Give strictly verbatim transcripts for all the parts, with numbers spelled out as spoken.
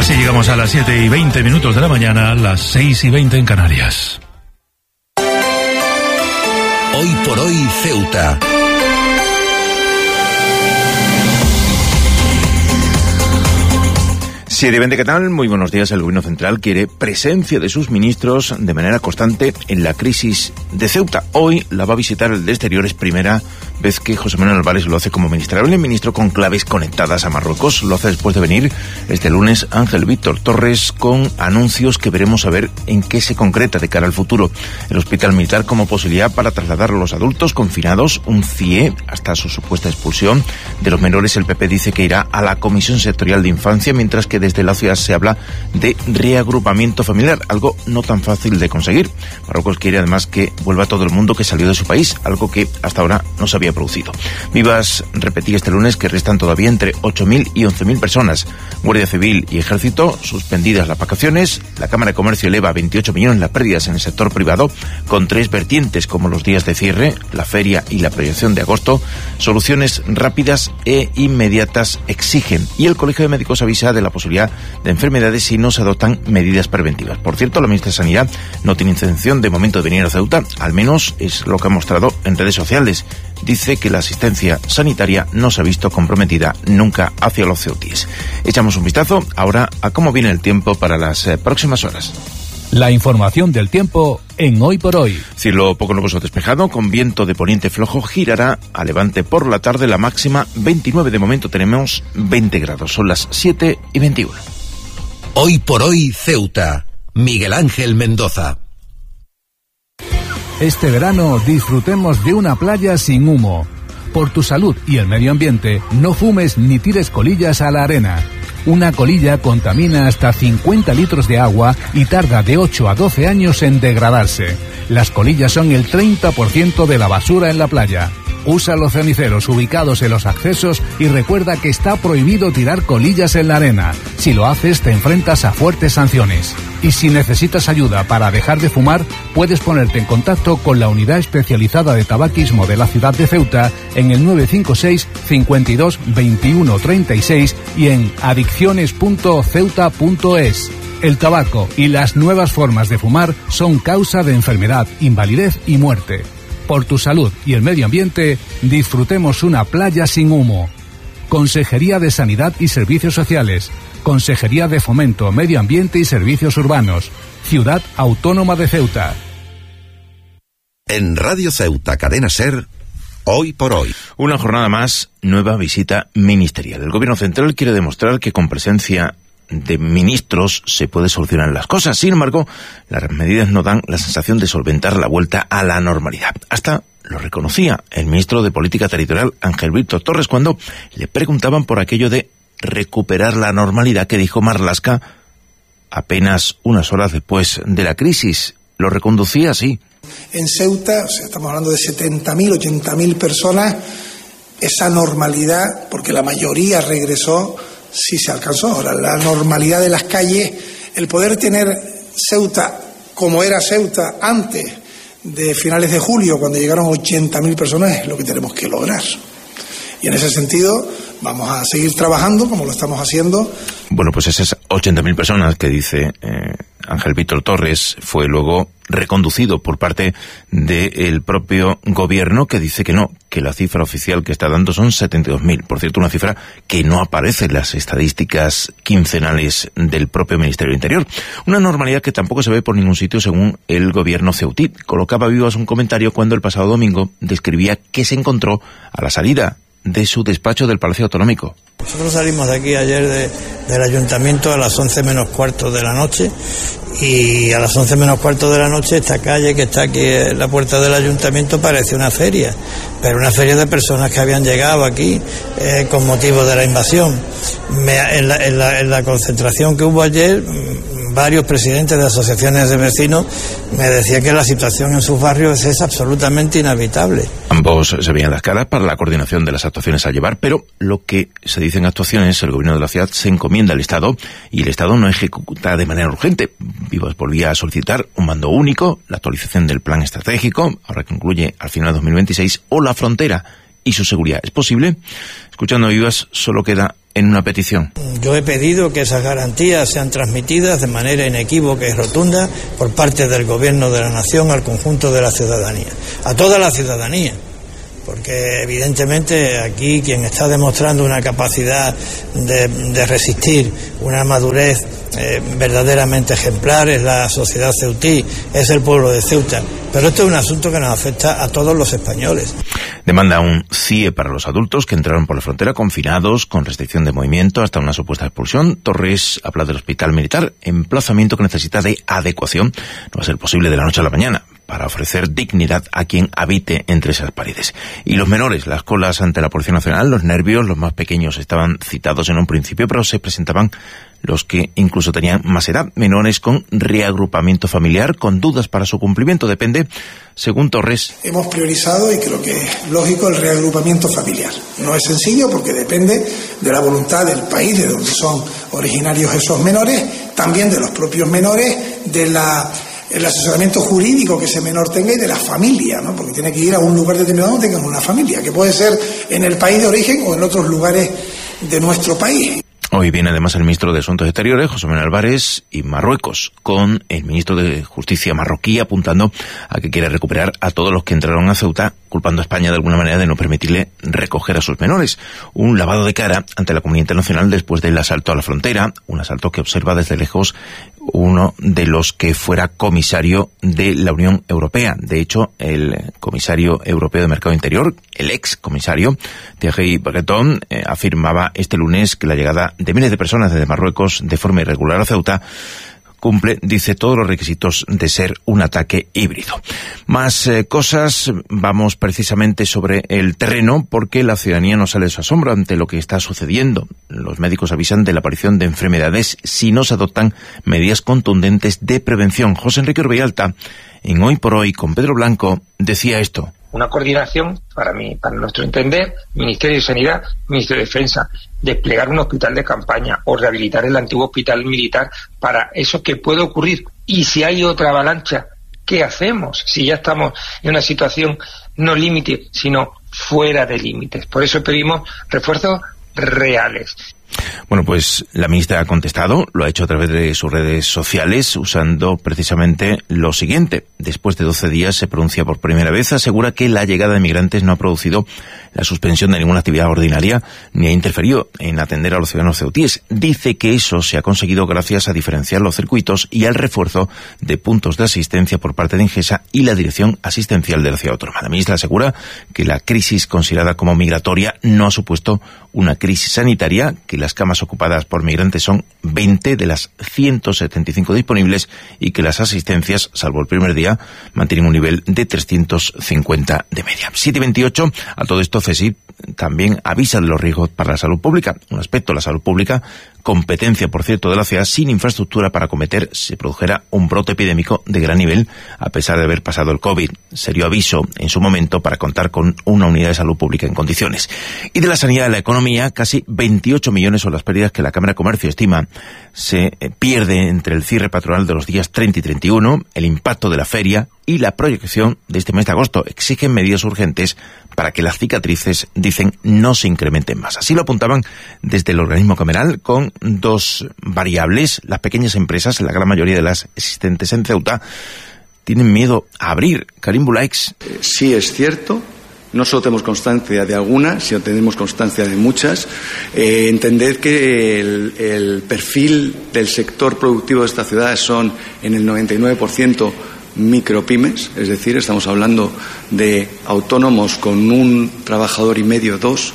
Así llegamos a las siete y veinte minutos de la mañana, las seis y veinte en Canarias. Hoy por hoy, Ceuta. siete y veinte, ¿qué tal? Muy buenos días. El Gobierno Central quiere presencia de sus ministros de manera constante en la crisis de Ceuta. Hoy la va a visitar el de Exteriores, primera vez que José Manuel Álvarez lo hace como ministrable ministro con claves conectadas a Marruecos. Lo hace después de venir este lunes Ángel Víctor Torres con anuncios que veremos a ver en qué se concreta de cara al futuro. El Hospital Militar como posibilidad para trasladar a los adultos confinados, un C I E hasta su supuesta expulsión. De los menores, el P P dice que irá a la Comisión Sectorial de Infancia, mientras que desde la ciudad se habla de reagrupamiento familiar, algo no tan fácil de conseguir. Marruecos quiere además que vuelva todo el mundo que salió de su país, algo que hasta ahora no se había producido. Vivas repetía este lunes que restan todavía entre ocho mil y once mil personas. Guardia Civil y Ejército suspendidas las vacaciones. La Cámara de Comercio eleva a veintiocho millones las pérdidas en el sector privado, con tres vertientes como los días de cierre, la feria y la proyección de agosto. Soluciones rápidas e inmediatas exigen. Y el Colegio de Médicos avisa de la posibilidad de enfermedades si no se adoptan medidas preventivas. Por cierto, la ministra de Sanidad no tiene intención de momento de venir a Ceuta, al menos es lo que ha mostrado en redes sociales. Dice que la asistencia sanitaria no se ha visto comprometida nunca hacia los ceutíes. Echamos un vistazo ahora a cómo viene el tiempo para las eh, próximas horas. La información del tiempo en Hoy por Hoy. Cielo poco nuboso despejado, con viento de poniente flojo, girará a levante por la tarde, la máxima veintinueve. De momento tenemos veinte grados, son las siete y veintiuno. Hoy por Hoy, Ceuta. Miguel Ángel Mendoza. Este verano disfrutemos de una playa sin humo. Por tu salud y el medio ambiente, no fumes ni tires colillas a la arena. Una colilla contamina hasta cincuenta litros de agua y tarda de ocho a doce años en degradarse. Las colillas son el treinta por ciento de la basura en la playa. Usa los ceniceros ubicados en los accesos y recuerda que está prohibido tirar colillas en la arena. Si lo haces, te enfrentas a fuertes sanciones. Y si necesitas ayuda para dejar de fumar, puedes ponerte en contacto con la Unidad Especializada de Tabaquismo de la ciudad de Ceuta en el nueve cinco seis, cincuenta y dos, veintiuno, treinta y seis y en adicciones punto ceuta punto es. El tabaco y las nuevas formas de fumar son causa de enfermedad, invalidez y muerte. Por tu salud y el medio ambiente, disfrutemos una playa sin humo. Consejería de Sanidad y Servicios Sociales. Consejería de Fomento, Medio Ambiente y Servicios Urbanos. Ciudad Autónoma de Ceuta. En Radio Ceuta, Cadena SER, Hoy por Hoy. Una jornada más, nueva visita ministerial. El Gobierno Central quiere demostrar que con presencia de ministros se puede solucionar las cosas. Sin embargo, las medidas no dan la sensación de solventar la vuelta a la normalidad. Hasta lo reconocía el ministro de Política Territorial, Ángel Víctor Torres, cuando le preguntaban por aquello de recuperar la normalidad que dijo Marlaska apenas unas horas después de la crisis. Lo reconducía así. En Ceuta, o sea, estamos hablando de setenta mil, ochenta mil personas, esa normalidad, porque la mayoría regresó, sí se alcanzó. Ahora, la normalidad de las calles, el poder tener Ceuta como era Ceuta antes de finales de julio, cuando llegaron ochenta mil personas, es lo que tenemos que lograr. Y en ese sentido vamos a seguir trabajando como lo estamos haciendo. Bueno, pues esas ochenta mil personas que dice eh, Ángel Víctor Torres fue luego reconducido por parte del propio gobierno, que dice que no, que la cifra oficial que está dando son setenta y dos mil. Por cierto, una cifra que no aparece en las estadísticas quincenales del propio Ministerio del Interior. Una normalidad que tampoco se ve por ningún sitio según el gobierno ceutí. Colocaba Vivas un comentario cuando el pasado domingo describía que se encontró a la salida de su despacho del Palacio Autonómico. Nosotros salimos de aquí ayer de, del ayuntamiento a las once menos cuarto de la noche, y a las once menos cuarto de la noche esta calle que está aquí en la puerta del ayuntamiento parece una feria, pero una feria de personas que habían llegado aquí eh, con motivo de la invasión. Me, en, la, en, la, en la concentración que hubo ayer, varios presidentes de asociaciones de vecinos me decían que la situación en sus barrios es absolutamente inhabitable. Ambos se veían las caras para la coordinación de las actuaciones a llevar, pero lo que se dice en actuaciones, el gobierno de la ciudad se encomienda al Estado y el Estado no ejecuta de manera urgente. Vivas volvía a solicitar un mando único, la actualización del plan estratégico, ahora que concluye al final de dos mil veintiséis, o la frontera y su seguridad. ¿Es posible? Escuchando a Vivas, solo queda en una petición. Yo he pedido que esas garantías sean transmitidas de manera inequívoca y rotunda por parte del Gobierno de la Nación al conjunto de la ciudadanía, a toda la ciudadanía, porque evidentemente aquí quien está demostrando una capacidad de, de resistir, una madurez eh, verdaderamente ejemplar es la sociedad ceutí, es el pueblo de Ceuta, pero esto es un asunto que nos afecta a todos los españoles. Demanda un C I E para los adultos que entraron por la frontera confinados, con restricción de movimiento hasta una supuesta expulsión. Torres habla del hospital militar, emplazamiento que necesita de adecuación. No va a ser posible de la noche a la mañana para ofrecer dignidad a quien habite entre esas paredes. Y los menores, las colas ante la Policía Nacional, los nervios, los más pequeños estaban citados en un principio, pero se presentaban los que incluso tenían más edad, menores con reagrupamiento familiar, con dudas para su cumplimiento. Depende, según Torres. Hemos priorizado, y creo que es lógico, el reagrupamiento familiar. No es sencillo porque depende de la voluntad del país de donde son originarios esos menores, también de los propios menores, de la el asesoramiento jurídico que ese menor tenga y de la familia, ¿no? Porque tiene que ir a un lugar determinado donde tenga una familia, que puede ser en el país de origen o en otros lugares de nuestro país. Hoy viene además el ministro de Asuntos Exteriores, José Manuel Álvarez, y Marruecos, con el ministro de Justicia marroquí apuntando a que quiere recuperar a todos los que entraron a Ceuta, culpando a España de alguna manera de no permitirle recoger a sus menores. Un lavado de cara ante la comunidad internacional después del asalto a la frontera, un asalto que observa desde lejos uno de los que fuera comisario de la Unión Europea. De hecho, el comisario europeo de Mercado Interior, el ex comisario Thierry Breton, eh, afirmaba este lunes que la llegada de miles de personas desde Marruecos de forma irregular a Ceuta cumple, dice, todos los requisitos de ser un ataque híbrido. Más eh, cosas, vamos precisamente sobre el terreno, porque la ciudadanía no sale de su asombro ante lo que está sucediendo. Los médicos avisan de la aparición de enfermedades si no se adoptan medidas contundentes de prevención. José Enrique Urbialta, en Hoy por Hoy con Pedro Blanco, decía esto. Una coordinación, para mí, para nuestro entender, Ministerio de Sanidad, Ministerio de Defensa, desplegar un hospital de campaña o rehabilitar el antiguo hospital militar para eso que puede ocurrir. Y si hay otra avalancha, ¿qué hacemos? Si ya estamos en una situación no límite, sino fuera de límites. Por eso pedimos refuerzos reales. Bueno, pues la ministra ha contestado, lo ha hecho a través de sus redes sociales, usando precisamente lo siguiente. Después de doce días se pronuncia por primera vez, asegura que la llegada de migrantes no ha producido la suspensión de ninguna actividad ordinaria ni ha interferido en atender a los ciudadanos ceutíes. Dice que eso se ha conseguido gracias a diferenciar los circuitos y al refuerzo de puntos de asistencia por parte de Ingesa y la Dirección Asistencial de la Ciudad Autónoma. La ministra asegura que la crisis considerada como migratoria no ha supuesto una crisis sanitaria, que las camas ocupadas por migrantes son veinte de las ciento setenta y cinco disponibles y que las asistencias, salvo el primer día, mantienen un nivel de trescientos cincuenta de media. siete veintiocho, a todo esto CSIC también avisa de los riesgos para la salud pública. Un aspecto, la salud pública, competencia, por cierto, de la ciudad, sin infraestructura para acometer si se produjera un brote epidémico de gran nivel, a pesar de haber pasado el COVID. Serio aviso en su momento para contar con una unidad de salud pública en condiciones. Y de la sanidad de la economía, casi veintiocho millones son las pérdidas que la Cámara de Comercio estima se pierde entre el cierre patronal de los días treinta y treinta y uno, el impacto de la feria y la proyección de este mes de agosto. Exigen medidas urgentes para que las cicatrices, dicen, no se incrementen más. Así lo apuntaban desde el organismo cameral, con dos variables. Las pequeñas empresas, la gran mayoría de las existentes en Ceuta, tienen miedo a abrir. Karim Bulaix. Sí es cierto, no solo tenemos constancia de algunas, sino tenemos constancia de muchas. Eh, entended que el, el perfil del sector productivo de esta ciudad son en el noventa y nueve por ciento micropymes, es decir, estamos hablando de autónomos con un trabajador y medio, dos,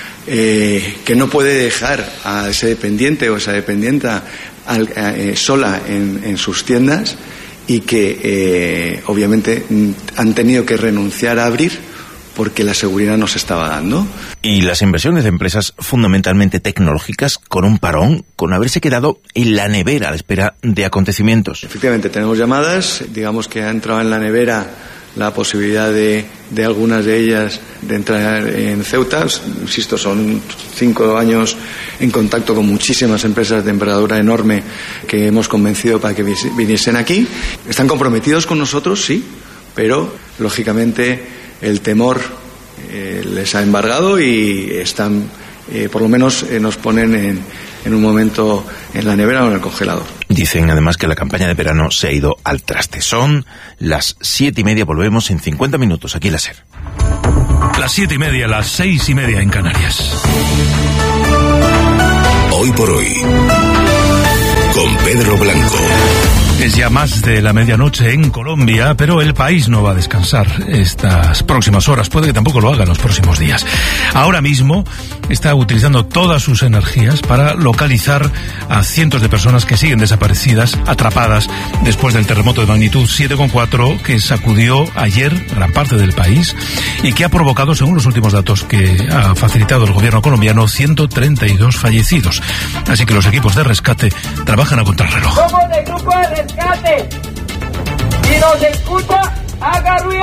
eh, que no puede dejar a ese dependiente o esa dependienta al, eh, sola en, en sus tiendas y que eh, obviamente han tenido que renunciar a abrir porque la seguridad no se estaba dando. Y las inversiones de empresas fundamentalmente tecnológicas con un parón, con haberse quedado en la nevera a la espera de acontecimientos. Efectivamente, tenemos llamadas, digamos que ha entrado en la nevera la posibilidad de, de algunas de ellas de entrar en Ceuta. Insisto, son cinco años en contacto con muchísimas empresas de envergadura enorme que hemos convencido para que viniesen aquí. Están comprometidos con nosotros, sí, pero lógicamente el temor eh, les ha embargado y están eh, por lo menos eh, nos ponen en, en un momento en la nevera o en el congelador. Dicen además que la campaña de verano se ha ido al traste. Son las siete y media, volvemos en cincuenta minutos aquí en la SER. Las siete y media, las seis y media en Canarias. Hoy por hoy, con Pedro Blanco. Es ya más de la medianoche en Colombia, pero el país no va a descansar estas próximas horas. Puede que tampoco lo haga en los próximos días. Ahora mismo está utilizando todas sus energías para localizar a cientos de personas que siguen desaparecidas, atrapadas después del terremoto de magnitud siete coma cuatro que sacudió ayer gran parte del país y que ha provocado, según los últimos datos que ha facilitado el gobierno colombiano, ciento treinta y dos fallecidos. Así que los equipos de rescate trabajan a contrarreloj. Somos del grupo de rescate. Si nos escucha, haga ruido.